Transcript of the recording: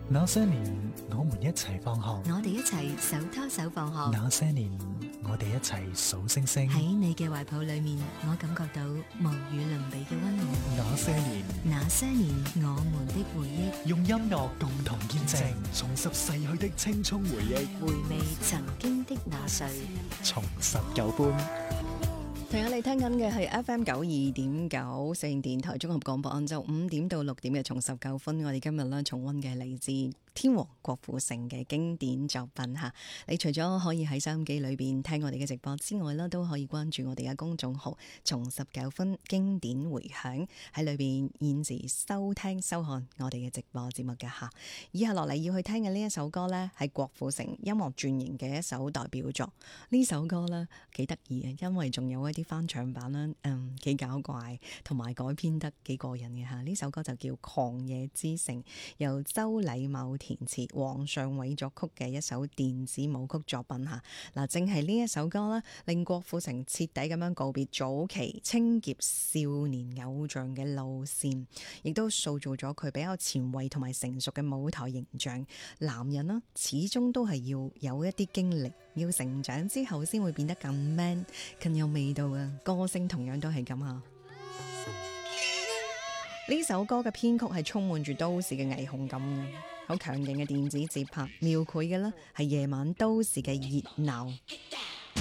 那些年，我們一齊放學， 我哋一齊手拖手放學。 那些年，我哋一齊數星星。 喺你嘅懷抱裏面，我感覺到無與倫比嘅溫暖。 那些年， 那些年，我們的回憶， 用音樂共同見證，重拾逝去的青蔥回憶， 回味曾經的那歲， 重拾舊歡。 朋友，你聽緊嘅係 FM 92.9四電台綜合廣播，晏晝5點到6點嘅重拾舊歡。我哋今日咧重溫嘅嚟自天王郭富城嘅經典作品吓。你除咗可以喺收音機裏邊聽我哋嘅直播之外咧，都可以關注我哋嘅公眾號重拾舊歡經典回響，喺裏邊現時收聽收看我哋嘅直播節目嘅吓。以下落嚟要去聽嘅呢一首歌呢，係郭富城音樂轉型嘅一首代表作。呢首歌呢，幾得意嘅，因為仲有一啲翻唱版啦，幾搞怪，同埋改編得幾過癮嘅吓。呢首歌就叫《狂野之城》，由周禮茂填詞，黃尚偉作曲嘅一首電子舞曲作品吓。嗱，正係呢一首歌啦，令郭富城徹底咁樣告別早期青澀少年偶像嘅路線，亦都塑造咗佢比較前衛同埋成熟嘅舞台形象。男人啦，始終都係要有一啲經歷，要成長之後先會變得更 man、更有味道啊！歌聲同樣都係咁啊！呢首歌嘅編曲係充滿住都市嘅霓虹感嘅，好強勁嘅電子節拍，描繪嘅呢係夜晚都市嘅熱鬧。